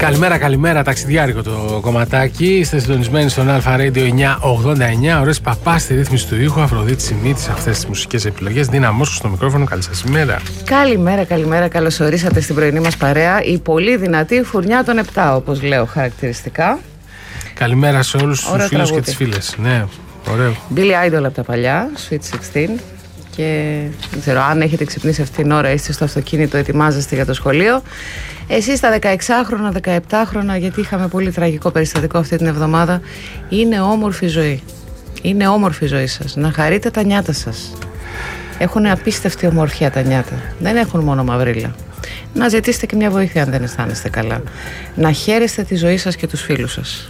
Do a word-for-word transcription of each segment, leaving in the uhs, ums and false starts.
Καλημέρα, καλημέρα, ταξιδιάρικο το κομματάκι. Είστε συντονισμένοι στον Αλφα Radio εννιακόσια ογδόντα εννιά. Ωραίος Παπάς στη ρύθμιση του ήχου, Αφροδίτη Σιμίτη σε αυτές τις μουσικές επιλογές. Δίνα Μόσχο στο μικρόφωνο, καλή σας ημέρα. Καλημέρα, καλημέρα, καλώς ορίσατε στην πρωινή μας παρέα. Η πολύ δυνατή φουρνιά των επτά, όπως λέω χαρακτηριστικά. Καλημέρα σε όλους τους φίλους και τις φίλες. Ναι, ωραίο. Billy Idol από τα παλιά, Sweet εξήντα. Και δεν ξέρω αν έχετε ξυπνήσει αυτήν την ώρα, είστε στο αυτοκίνητο, ετοιμάζεστε για το σχολείο. Εσείς τα δεκαεξάχρονα, δεκαεπτάχρονα, γιατί είχαμε πολύ τραγικό περιστατικό αυτή την εβδομάδα. Είναι όμορφη ζωή. Είναι όμορφη η ζωή σας. Να χαρείτε τα νιάτα σας. Έχουν απίστευτη ομορφιά τα νιάτα. Δεν έχουν μόνο μαυρίλα. Να ζητήσετε και μια βοήθεια αν δεν αισθάνεστε καλά. Να χαίρεστε τη ζωή σας και τους φίλους σας.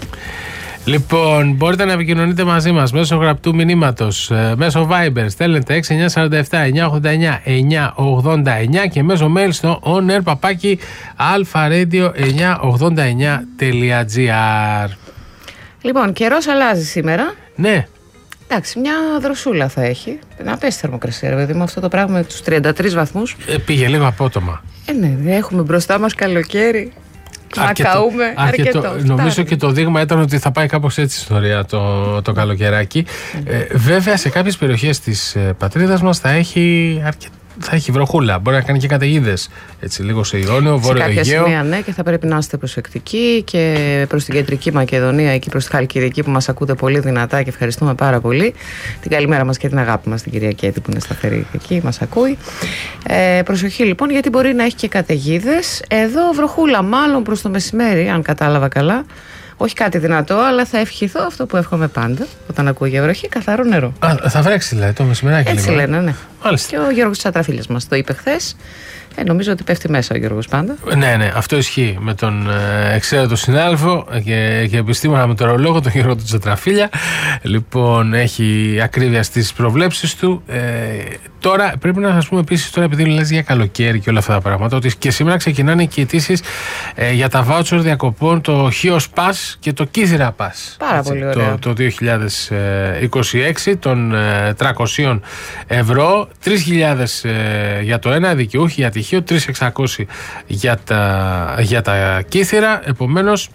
Λοιπόν, μπορείτε να επικοινωνείτε μαζί μας μέσω γραπτού μηνύματος, μέσω Viber, στέλνετε έξι εννιά τέσσερα επτά εννιακόσια ογδόντα εννιά εννιακόσια ογδόντα εννιά και μέσω mail στο onair παπάκι alfaradio εννιακόσια ογδόντα εννιά τελεία gr. Λοιπόν, καιρός αλλάζει σήμερα. Ναι. Εντάξει, μια δροσούλα θα έχει. Να πέσει θερμοκρασία, ρε παιδί μου, αυτό το πράγμα με τους τριάντα τρεις βαθμούς. Ε, πήγε λίγο απότομα. Ε, ναι, έχουμε μπροστά μας καλοκαίρι. Αρκετό, να καούμε αρκετό, αρκετό. Νομίζω και το δείγμα ήταν ότι θα πάει κάπως έτσι η ιστορία το, το καλοκαιράκι. Mm. Ε, βέβαια σε κάποιες περιοχές της ε, πατρίδας μας θα έχει, αρκε... θα έχει βροχούλα. Μπορεί να κάνει και καταιγίδες. Έτσι, λίγο σε Ιόνιο, Βόρειο Αιγαίο. Σε κάποια σημεία, ναι, και θα πρέπει να είστε προσεκτικοί και προς την κεντρική Μακεδονία, εκεί προς τη Χαλκιδική που μας ακούτε πολύ δυνατά και ευχαριστούμε πάρα πολύ. Την καλημέρα μας και την αγάπη μας στην κυρία Κέτη που είναι σταθερή εκεί, μας ακούει. Ε, προσοχή λοιπόν, γιατί μπορεί να έχει και καταιγίδες. Εδώ βροχούλα, μάλλον προς το μεσημέρι, αν κατάλαβα καλά. Όχι κάτι δυνατό, αλλά θα ευχηθώ αυτό που εύχομαι πάντα όταν ακούω για βροχή, καθαρό νερό. Α, θα βρέξει, λέει, το μεσημεράκι. Έτσι λίγο. λένε, ναι. Μάλιστα. Και ο Γιώργος Τσατραφίλιας μας το είπε χθες. Ε, νομίζω ότι πέφτει μέσα ο Γιώργος πάντα. Ναι, ναι, αυτό ισχύει με τον ε, εξαίρετο συνάδελφο και, και επιστήμονα μετεωρολόγο, τον Γιώργο του Τσατραφίλια. Λοιπόν, έχει ακρίβεια στις προβλέψεις του. Ε, τώρα πρέπει να σας πούμε επίσης, τώρα επειδή λες για καλοκαίρι και όλα αυτά τα πράγματα, ότι και σήμερα ξεκινάνε και οι αιτήσεις ε, για τα βάουτσερ διακοπών, το Χίος Pass και το Κύθυρα Pass. Πάρα έτσι, πολύ ωραία. Το, το δύο χιλιάδες είκοσι έξι των ε, τριακόσια ευρώ, τρεις χιλιάδες ε, για το ένα, δικαιούχοι για τυχείο, τρεις χιλιάδες εξακόσια για τα, για τα κύθυρα. Επομένως,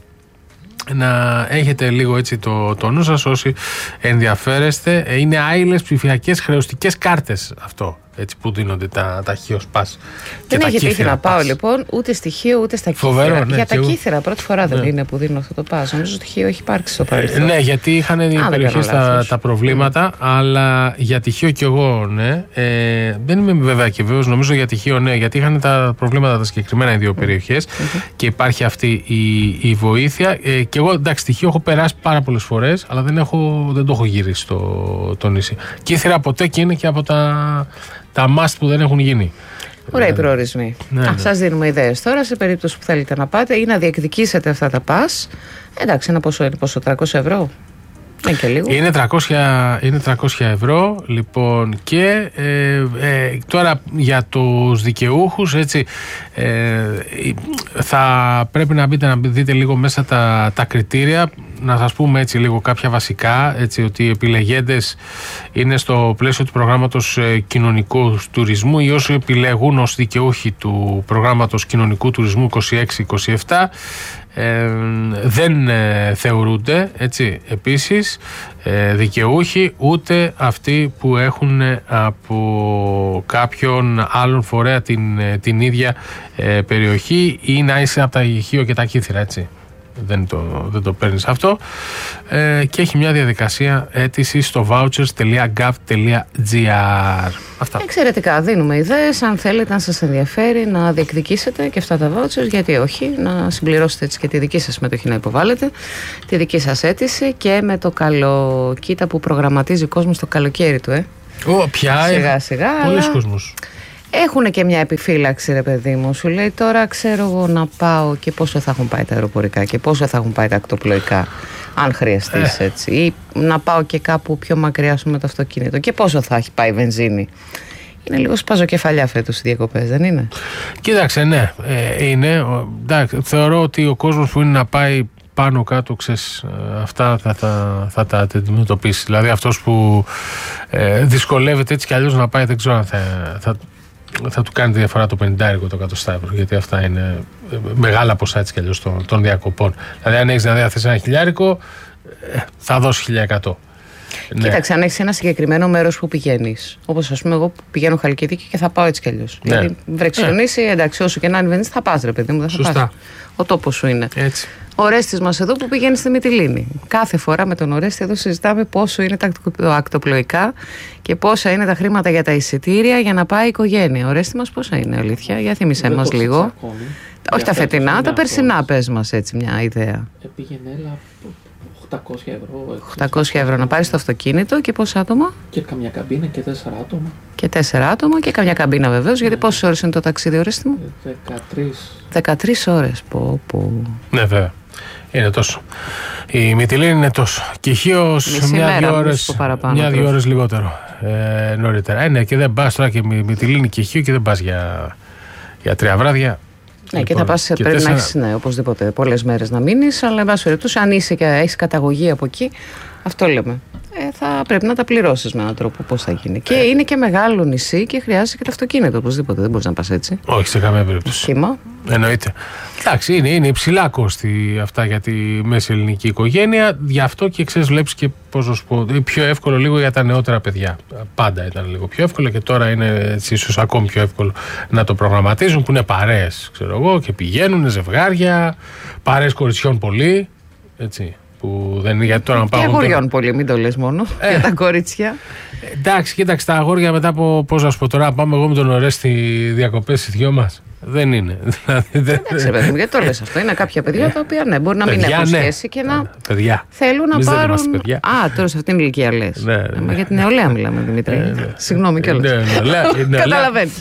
να έχετε λίγο έτσι το, το νου σας όσοι ενδιαφέρεστε. Είναι άειλες ψηφιακές χρεωστικές κάρτες αυτό, έτσι, που δίνονται τα, τα Χίος Pass και δεν τα έχει τύχει να πάω pass. Λοιπόν ούτε στοιχείο ούτε στα Φοβερό, κύθυρα. ναι, για τα εγώ... κύθυρα πρώτη φορά δεν ναι. είναι που δίνουν αυτό το pass. Νομίζω ότι στοιχείο έχει υπάρξει στο παρελθόν. Ε, ναι, γιατί είχαν οι περιοχές τα, τα προβλήματα, mm. αλλά για τυχείο κι εγώ ναι. Ε, δεν είμαι βέβαια και βέβαιος, νομίζω για τυχείο ναι, γιατί είχαν τα προβλήματα τα συγκεκριμένα οι δύο περιοχές mm-hmm. και υπάρχει αυτή η, η βοήθεια. Ε, και εγώ εντάξει, τυχείο έχω περάσει πάρα πολλές φορές, αλλά δεν, έχω, δεν το έχω γυρίσει στο το νησί. Κύθυρα ποτέ και είναι και από τα. Τα must που δεν έχουν γίνει. Ωραία οι προορισμοί. Ναι, Α, ναι. σας δίνουμε ιδέες τώρα σε περίπτωση που θέλετε να πάτε ή να διεκδικήσετε αυτά τα pass. Εντάξει, ένα πόσο είναι, πόσο, τριακόσια ευρώ. Είναι και λίγο. Είναι τριακόσια, είναι τριακόσια ευρώ, λοιπόν, και ε, ε, τώρα για τους δικαιούχους, έτσι, ε, θα πρέπει να μπείτε να δείτε λίγο μέσα τα, τα κριτήρια. Να σας πούμε έτσι λίγο κάποια βασικά, έτσι, ότι οι επιλεγέντες είναι στο πλαίσιο του προγράμματος κοινωνικού τουρισμού ή όσοι επιλεγούν ως δικαιούχοι του προγράμματος κοινωνικού τουρισμού είκοσι έξι είκοσι επτά. Ε, δεν ε, θεωρούνται, έτσι, επίσης ε, δικαιούχοι ούτε αυτοί που έχουν από κάποιον άλλον φορέα την, την ίδια ε, περιοχή ή να είσαι από τα ηχείο και τα κύθυρα, έτσι. Δεν το, δεν το παίρνεις αυτό ε, και έχει μια διαδικασία αίτηση στο vouchers τελεία gov τελεία gr. Αυτά. Εξαιρετικά, δίνουμε ιδέες. Αν θέλετε, αν σας ενδιαφέρει να διεκδικήσετε και αυτά τα vouchers, γιατί όχι, να συμπληρώσετε έτσι και τη δική σας συμμετοχή, να υποβάλλετε τη δική σας αίτηση και με το καλό. Κοίτα που προγραμματίζει ο κόσμος το καλοκαίρι του, ε. Ω, πια σιγά σιγά. Πολλοί κόσμος. Έχουν και μια επιφύλαξη, ρε παιδί μου. Σου λέει τώρα ξέρω εγώ να πάω και πόσο θα έχουν πάει τα αεροπορικά και πόσο θα έχουν πάει τα ακτοπλοϊκά, αν χρειαστείς ε. έτσι. Ή να πάω και κάπου πιο μακριά σου με το αυτοκίνητο και πόσο θα έχει πάει η βενζίνη. Είναι λίγο σπαζοκεφαλιά φέτος οι διακοπές, δεν είναι? Κοίταξε, ναι, ε, είναι. Εντάξει, θεωρώ ότι ο κόσμος που είναι να πάει πάνω κάτω, ξέρεις, αυτά θα, θα, θα τα αντιμετωπίσει. Δηλαδή αυτός που ε, δυσκολεύεται έτσι κι αλλιώς να πάει, δεν ξέρω αν θα, θα θα του κάνει τη διαφορά το πενηντάρικο, το εκατό ευρώ, γιατί αυτά είναι μεγάλα ποσά έτσι κι αλλιώς των, των διακοπών. Δηλαδή, αν έχεις να διαθέσει ένα χιλιάρικο, θα δώσει χίλια εκατό. Κοίταξε, ναι. Αν έχεις ένα συγκεκριμένο μέρος που πηγαίνεις, όπως ας πούμε εγώ που πηγαίνω Χαλκιδική και θα πάω έτσι κι αλλιώς. Ναι. Δηλαδή, βρεξιονίσει, ναι. Εντάξει, όσο και να ανεβαίνεις, θα πας, ρε παιδί μου, δεν θα πας. Ο τόπος σου είναι. Έτσι. Ο Ορέστης μας εδώ που πηγαίνει στη Μυτιλήνη. Κάθε φορά με τον Ορέστη εδώ συζητάμε πόσο είναι τα ακτοπλοϊκά και πόσα είναι τα χρήματα για τα εισιτήρια για να πάει η οικογένεια. Ο Ορέστη μας πόσα είναι, αλήθεια? Για θύμισέ μας λίγο. Ακόμη. Όχι τα φετινά, τα περσινά, πες μας έτσι μια ιδέα. Πήγαινε έλα οκτακόσια ευρώ. οκτακόσια ευρώ να πάρεις το αυτοκίνητο και πόσα άτομα? Και καμιά καμπίνα και τέσσερα άτομα. Και τέσσερα άτομα και καμιά καμπίνα βεβαίως. Γιατί πόσες ώρες είναι το ταξίδι, Ορέστη μου? δεκατρείς. δεκατρείς ώρες. Πω, πω. Ναι, βέβαια. Είναι τόσο. Η Μυτιλήνη είναι τόσο. Και η Χίος μια-δύο ώρες, μια, ώρες λιγότερο ε, νωρίτερα. Ε, ναι, και δεν πας τώρα και Μυτιλήνη και Χίο και δεν πας για, για τρία βράδια. Ναι, λοιπόν, και θα πας, και πρέπει τέσσερα... να έχεις, ναι, οπωσδήποτε πολλές μέρες να μείνεις, αλλά εν πάση περιπτώσει, αν είσαι και έχεις καταγωγή από εκεί, αυτό λέμε. Ε, θα πρέπει να τα πληρώσεις με έναν τρόπο. Πώς θα γίνει. Και είναι και μεγάλο νησί και χρειάζεται και το αυτοκίνητο. Οπωσδήποτε δεν μπορείς να πας έτσι. Όχι, σε καμία περίπτωση. Κύμα. Εννοείται. Εντάξει, είναι, είναι υψηλά κόστη αυτά για τη μέση ελληνική οικογένεια. Γι' αυτό και ξέρεις, βλέπεις και πώς να σου πω, πιο εύκολο λίγο για τα νεότερα παιδιά. Πάντα ήταν λίγο πιο εύκολο και τώρα είναι ίσως ακόμη πιο εύκολο να το προγραμματίζουν, που είναι παρέες, ξέρω εγώ, και πηγαίνουν ζευγάρια, παρέες κοριτσιών πολύ. Έτσι. Που δεν είναι, γιατί τώρα να πάω. Και αγοριών τώρα... πολύ, μην το λες μόνο. Ε, για τα κορίτσια. Εντάξει, κοίταξε τα αγόρια μετά από. Πώς να σου πω τώρα, πάμε εγώ με τον Ορέστη διακοπές οι δυο μας. Δεν είναι. Εντάξει, παιδί μου, γιατί το λες αυτό? Είναι κάποια παιδιά τα οποία ναι, μπορεί να μην έχουν σχέση και να θέλουν να πάρουν. Α, τώρα σε αυτήν την ηλικία λες. Για την νεολαία μιλάμε, Δημήτρη. Συγγνώμη κιόλας. Καταλαβαίνεις.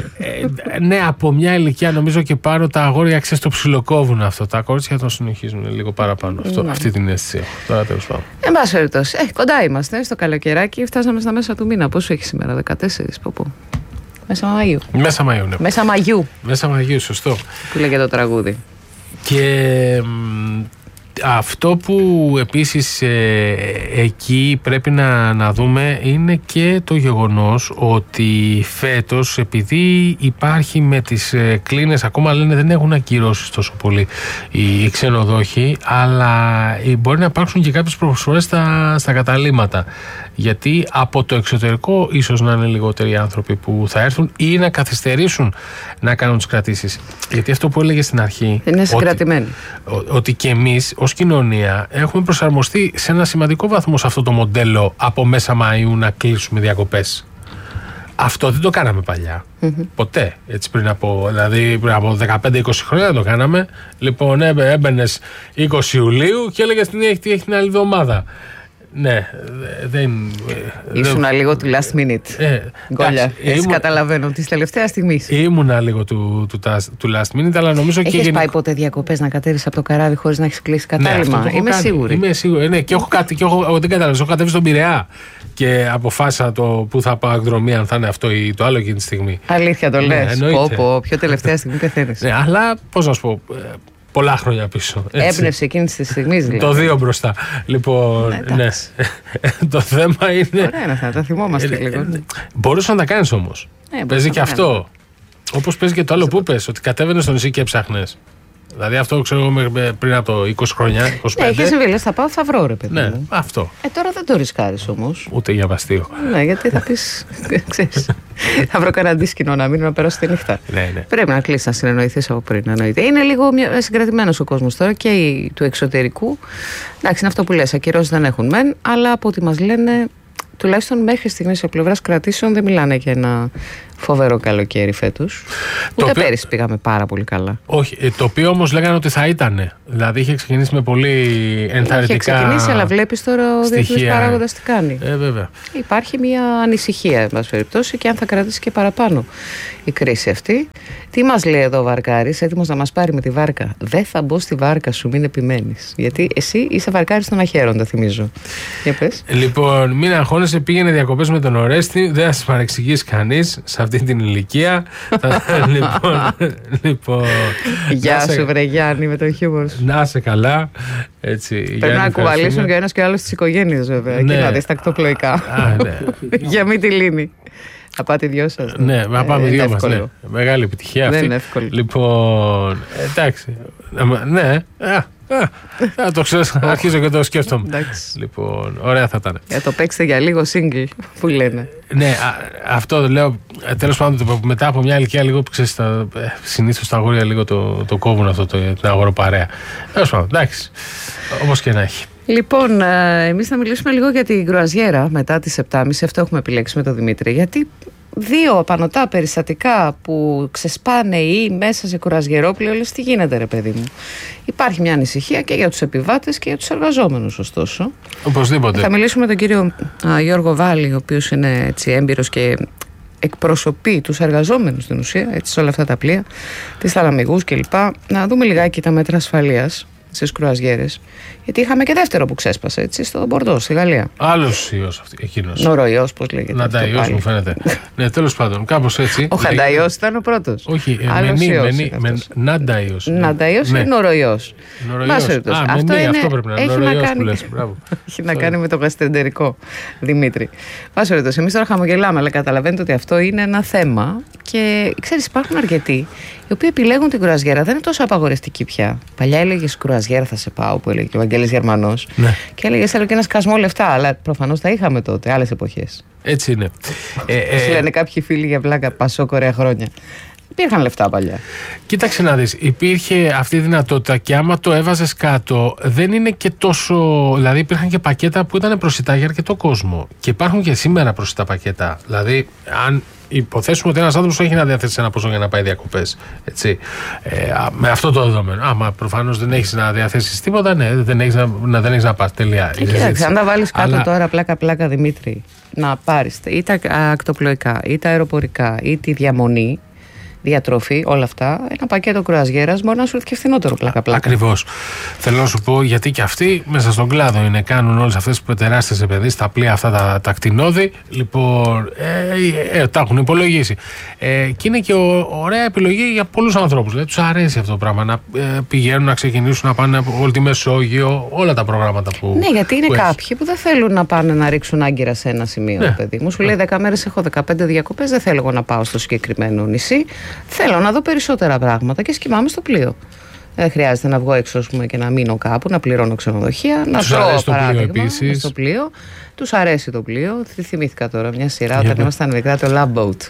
Ναι, από μια ηλικία νομίζω και πάνω τα αγόρια ξέρεις το ψιλοκόβουν αυτό. Τα κορίτσια το συνεχίζουν λίγο παραπάνω. Αυτή την αίσθηση. Τώρα τέλος πάντων. Εν πάση περιπτώσει, κοντά είμαστε στο καλοκαιράκι. Φτάσαμε στα μέσα του μήνα. Πόσο έχει σήμερα, δεκατέσσερις ποπού? Μέσα Μαΐου. Μέσα Μαΐου, ναι. Μέσα Μαγιού. Μέσα Μαγιού, σωστό. Που λέγεται το τραγούδι. Και μ, αυτό που επίσης ε, εκεί πρέπει να, να δούμε είναι και το γεγονός ότι φέτος, επειδή υπάρχει με τις ε, κλίνες, ακόμα λένε δεν έχουν ακυρώσει τόσο πολύ οι, οι ξενοδόχοι, αλλά ε, μπορεί να υπάρξουν και κάποιες προσφορές στα, στα καταλύματα. Γιατί από το εξωτερικό ίσως να είναι λιγότεροι άνθρωποι που θα έρθουν ή να καθυστερήσουν να κάνουν τις κρατήσεις. Γιατί αυτό που έλεγε στην αρχή, είναι συγκρατημένοι. Ότι, ότι και εμείς ως κοινωνία έχουμε προσαρμοστεί σε ένα σημαντικό βαθμό σε αυτό το μοντέλο από μέσα Μαΐου να κλείσουμε διακοπές. Αυτό δεν το κάναμε παλιά. Mm-hmm. Ποτέ. Έτσι πριν από, δηλαδή πριν από δεκαπέντε είκοσι χρόνια δεν το κάναμε. Λοιπόν, έμπαινες είκοσι Ιουλίου και έλεγες τι έχει, τι έχει την άλλη εβδομάδα. Ναι, δεν. Ήσουν δεν... λίγο του last minute. Ε, Γκόλια, έτσι ήμουν... καταλαβαίνω, τη τελευταία στιγμή. Ήμουνα λίγο του, του, του last minute, αλλά νομίζω έχεις και. Έχεις πάει ποτέ διακοπές να κατέβεις από το καράβι χωρίς να έχεις κλείσει κατάλημα? Ναι, είμαι κάνει. σίγουρη. Είμαι σίγουρη. Ναι, και έχω κάτι, και έχω, δεν κατάλαβα. Έχω κατέβει στον Πειραιά και αποφάσισα το που θα πάω εκδρομή, αν θα είναι αυτό ή το άλλο εκείνη τη στιγμή. Αλήθεια το λες? Ναι, πω, πω, πιο τελευταία στιγμή πεθαίνεις. Ναι, αλλά πώς να σου πω. Πολλά χρόνια πίσω. Έμπνευσε εκείνη τη στιγμή, δηλαδή. Το δύο μπροστά. Λοιπόν, ναι. ναι. Το θέμα είναι. Ωραία, να θα τα θυμόμαστε ε, λίγο. Ε, μπορούσε να τα κάνει όμως. Ε, παίζει και αυτό. Όπως παίζει και το άλλο που πες, ότι κατέβαινε στο νησί και έψαχνες. Δηλαδή αυτό ξέρω εγώ πριν από το είκοσι χρόνια, είκοσι πέντε. Ναι, είχε συμβεί, λες θα πάω, θα βρω ρε παιδί. Ναι, αυτό. Ε, τώρα δεν το ρισκάρεις όμως. Ούτε για βαστείο. Ναι, γιατί θα πεις, ξέρεις, θα βρω κανένα αντίσκηνο να μείνω να περάσω τη νύχτα. Ναι, ναι. Πρέπει να κλείσεις να συνεννοηθείς από πριν. Εννοείται. Είναι λίγο συγκρατημένος ο κόσμος τώρα και του εξωτερικού. Εντάξει, είναι αυτό που λες, ακυρώσεις δεν έχουν μεν, αλλά από ό,τι μας λένε, τουλάχιστον μέχρι στιγμής από πλευράς κρατήσεων δεν μιλάνε για ένα φοβερό καλοκαίρι φέτος. Ούτε οποίο... πέρυσι πήγαμε πάρα πολύ καλά. Όχι, το οποίο όμως λέγανε ότι θα ήτανε. Δηλαδή είχε ξεκινήσει με πολύ ενθαρρυντικά. Είχε ξεκινήσει, αλλά βλέπεις τώρα ο διεθνής παράγοντας τι κάνει. Ε, βέβαια. Υπάρχει μια ανησυχία, εν πάση περιπτώσει, και αν θα κρατήσει και παραπάνω η κρίση αυτή. Τι μας λέει εδώ ο Βαρκάρης, έτοιμος να μας πάρει με τη βάρκα? Δεν θα μπω στη βάρκα σου, μην επιμένεις. Γιατί εσύ είσαι Βαρκάρης των Αχαίροντα, θυμίζω. Για πες. Λοιπόν, μην αγχώνεσαι, πήγαινε διακοπές με τον Ορέστη, δεν θα σας παρεξηγήσει κανείς σε αυτή την ηλικία. λοιπόν, λοιπόν, Γεια σου, βρε Γιάννη, με το χιούμορ σου. Να είσαι καλά. Έτσι, πρέπει να κουβαλήσουν και ο ένας και ο άλλος της οικογένειας, βέβαια. Ναι. Και να δεις τα ακτοπλοϊκά. Α, ναι. Για Μυτιλήνη. Θα πάτε δυο σας. Ναι, να πάμε ε, δυο μας. Ναι. Μεγάλη επιτυχία αυτή. Δεν είναι εύκολο. Λοιπόν, εντάξει. Ναι, α, α, θα το ξέρω, αρχίζω και το σκέφτομαι. Εντάξει. Λοιπόν, ωραία θα ήταν. Για το παίξτε για λίγο single που λένε. Ναι, α, αυτό λέω. Τέλος πάντων, μετά από μια ηλικία λίγο που ξέρεις, συνήθως τα αγόρια λίγο το, το κόβουν αυτό το, την αγοροπαρέα. Τέλος πάντων, εντάξει. Όπως και να έχει. Λοιπόν, εμείς θα μιλήσουμε λίγο για την κρουαζιέρα μετά τις επτά και μισή. Αυτό έχουμε επιλέξει με τον Δημήτρη. Γιατί δύο απανωτά περιστατικά που ξεσπάνε ή μέσα σε κρουαζιερόπλαιο, λες τι γίνεται ρε παιδί μου. Υπάρχει μια ανησυχία και για τους επιβάτες και για τους εργαζόμενους ωστόσο. Οπωσδήποτε. Θα μιλήσουμε με τον κύριο α, Γιώργο Βάλη, ο οποίος είναι έτσι έμπειρος και εκπροσωπεί τους εργαζόμενους στην ουσία, έτσι, σε όλα αυτά τα πλοία, τις θαλαμιγούς κλπ. Να δούμε λιγάκι τα μέτρα ασφαλείας στις κρουαζιέρες. Γιατί είχαμε και δεύτερο που ξέσπασε, έτσι, στο Μπορντό, στη Γαλλία. Άλλος ιός εκείνος. Νοροϊός, πώς λέγεται. Νανταϊός μου φαίνεται. Ναι, τέλος πάντων, κάπως έτσι. Ο Χανταϊός ήταν ο πρώτος. Όχι, με Νανταϊός. Νανταϊός ή Νοροϊός. Νοροϊός. Αυτό πρέπει να είναι. Νοροϊός που λες. Έχει να κάνει με το γαστρεντερικό, Δημήτρη. Πάση περιπτώσει, εμείς τώρα χαμογελάμε, αλλά καταλαβαίνετε ότι αυτό είναι ένα θέμα. Και ξέρεις, υπάρχουν αρκετοί οι οποίοι επιλέγουν την κρουαζιέρα. Δεν είναι τόσο απαγορευτική πια. Παλιά έλεγες κρουαζιέρα θα σε πάω, που έλεγε και ο Βαγγέλης Γερμανός. Ναι. Και έλεγε θέλω και ένα σκασμό λεφτά. Αλλά προφανώς τα είχαμε τότε, άλλες εποχές. Έτσι είναι. ε, ε, λένε κάποιοι φίλοι για πλάκα, Πασόκ, ωραία χρόνια. Υπήρχαν λεφτά παλιά. Κοίταξε να δεις, υπήρχε αυτή η δυνατότητα και άμα το έβαζες κάτω, δεν είναι και τόσο. Δηλαδή, υπήρχαν και πακέτα που ήταν προσιτά για αρκετό κόσμο. Και υπάρχουν και σήμερα προσιτά πακέτα. Δηλαδή, αν υποθέσουμε ότι ένας άνθρωπος έχει να διαθέσει ένα ποσό για να πάει διακοπές. Έτσι. Ε, με αυτό το δεδομένο. Άμα προφανώς δεν έχεις να διαθέσεις τίποτα, ναι, δεν έχεις να, να, δεν έχεις να πας. Τελεία. Ε, κοίταξε, αν τα βάλεις κάτω αλλά... τώρα, πλάκα-πλάκα, Δημήτρη, να πάρεις ή τα ακτοπλοϊκά, ή τα αεροπορικά, ή τη διαμονή. Διατροφή, όλα αυτά, ένα πακέτο κρουαζιέρας μπορεί να σου έρθει και φθηνότερο πλάκα-πλάκα. Ακριβώς. Θέλω να σου πω γιατί και αυτοί μέσα στον κλάδο είναι, κάνουν όλες αυτές τις τεράστιες επενδύσεις στα πλοία αυτά τα, τα κτηνόδη. Λοιπόν, ε, ε, τα έχουν υπολογίσει. Ε, και είναι και ο, ωραία επιλογή για πολλούς ανθρώπους. Δηλαδή, τους αρέσει αυτό το πράγμα να ε, πηγαίνουν, να ξεκινήσουν να πάνε από όλη τη Μεσόγειο, όλα τα προγράμματα που. Ναι, γιατί είναι που κάποιοι έχει. Που δεν θέλουν να πάνε να ρίξουν άγκυρα σε ένα σημείο. Ναι. Παιδί μου σου λέει δέκα μέρες έχω δεκαπέντε διακοπές, δεν θέλω εγώ να πάω στο συγκεκριμένο νησί. Θέλω να δω περισσότερα πράγματα και σκυμάμαι στο πλοίο. Δεν χρειάζεται να βγω έξω πούμε, και να μείνω κάπου, να πληρώνω ξενοδοχεία, να τρώω παράδειγμα στο πλοίο. Τους αρέσει το πλοίο. Θυμήθηκα τώρα μια σειρά όταν yeah. ήμασταν μικρά, το Love Boat.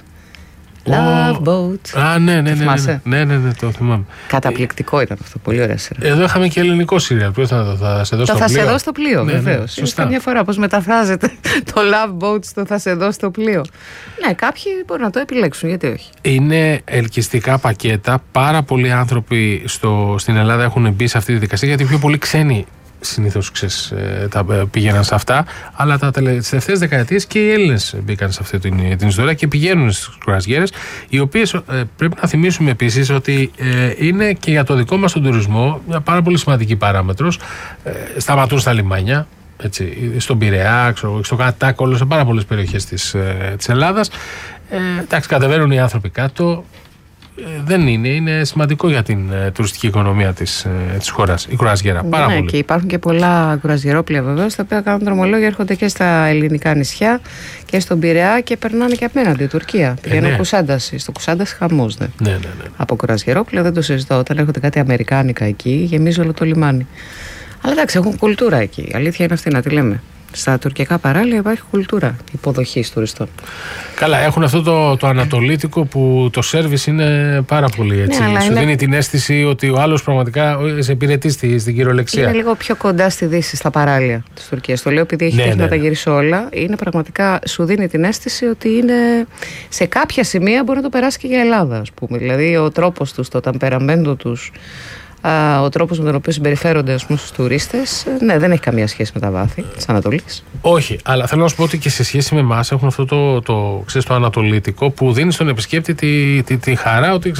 Love Boat. Α, ναι, ναι, ναι, ναι, ναι, ναι, ναι, το θυμάμαι. Καταπληκτικό ήταν αυτό, πολύ ωραία σειρά. Εδώ είχαμε και ελληνικό σύριαλ. Ποιο θα, θα σε δω στο το πλοίο. Θα σε δω στο πλοίο, ναι, βεβαίως. Ναι, σωστά. Μια φορά πώς μεταφράζεται το Love Boat στο θα σε δω στο πλοίο. Ναι, κάποιοι μπορεί να το επιλέξουν, γιατί όχι. Είναι ελκυστικά πακέτα. Πάρα πολλοί άνθρωποι στο, στην Ελλάδα έχουν μπει σε αυτή τη δικασία, γιατί πιο πολλοί ξένοι συνήθως ξέρεις, τα πήγαιναν σε αυτά, αλλά τα τελευταίες δεκαετίες και οι Έλληνες μπήκαν σε αυτή την, την ιστορία και πηγαίνουν στις κρουαζιέρες, οι οποίες ε, πρέπει να θυμίσουμε επίσης ότι ε, είναι και για το δικό μας τον τουρισμό μια πάρα πολύ σημαντική παράμετρος. Ε, σταματούν στα λιμάνια, έτσι, στον Πειραιά, στο Κατάκολο, σε πάρα πολλές περιοχές της, ε, της Ελλάδας. Ε, εντάξει, κατεβαίνουν οι άνθρωποι κάτω. Δεν είναι, είναι σημαντικό για την ε, τουριστική οικονομία της, ε, της χώρας η κρουαζιέρα. Πάρα ναι, πολύ. Και υπάρχουν και πολλά κρουαζιερόπλια βεβαίως, τα οποία κάνουν δρομολόγια, έρχονται και στα ελληνικά νησιά και στον Πειραιά και περνάνε και απέναντι, Τουρκία. Πηγαίνουν ε, ναι. Κουσάνταση. Στο Κουσάνταση χαμός, ναι. Ναι, ναι, ναι, ναι. Από κρουαζιερόπλια δεν το συζητώ. Όταν έρχονται κάτι αμερικάνικα εκεί, γεμίζει όλο το λιμάνι. Αλλά εντάξει, έχουν κουλτούρα εκεί. Η αλήθεια είναι αυτή, να τη λέμε. Στα τουρκικά παράλια υπάρχει κουλτούρα υποδοχής τουριστών. Καλά, έχουν αυτό το, το ανατολίτικο που το σέρβις είναι πάρα πολύ έτσι. Ναι, σου είναι... δίνει την αίσθηση ότι ο άλλος πραγματικά σε υπηρετεί στη, στην κυριολεξία. Είναι λίγο πιο κοντά στη Δύση, στα παράλια της Τουρκίας. Το λέω επειδή έχει ναι, τύχει ναι, να τα γυρίσει όλα. Είναι πραγματικά, σου δίνει την αίσθηση ότι είναι σε κάποια σημεία μπορεί να το περάσει και για Ελλάδα, ας πούμε. Δηλαδή ο τρόπος τους, το ταμπεραμέντο τους. Uh, ο τρόπος με τον οποίο συμπεριφέρονται ας πούμε, στους τουρίστες, ναι, δεν έχει καμία σχέση με τα βάθη της Ανατολής. Όχι, αλλά θέλω να σου πω ότι και σε σχέση με εμάς έχουν αυτό το, το, ξέρεις, το ανατολίτικο που δίνει στον επισκέπτη τη, τη, τη χαρά ότι